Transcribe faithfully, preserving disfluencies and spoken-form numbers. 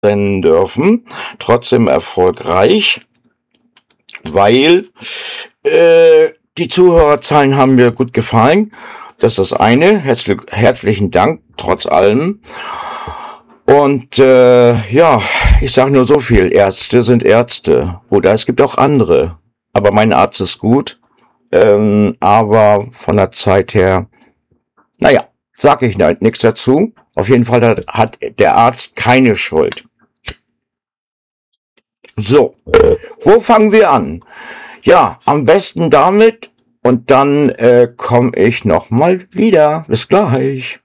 senden dürfen. Trotzdem erfolgreich, weil äh, die Zuhörerzahlen haben mir gut gefallen. Das ist das eine. Herzlich, herzlichen Dank, trotz allem. Und äh, ja, ich sage nur so viel. Ärzte sind Ärzte. Oder es gibt auch andere. Aber mein Arzt ist gut. Ähm, aber von der Zeit her, naja, sag ich nichts dazu. Auf jeden Fall hat, hat der Arzt keine Schuld. So, wo fangen wir an? Ja, am besten damit und dann äh, komme ich nochmal wieder. Bis gleich.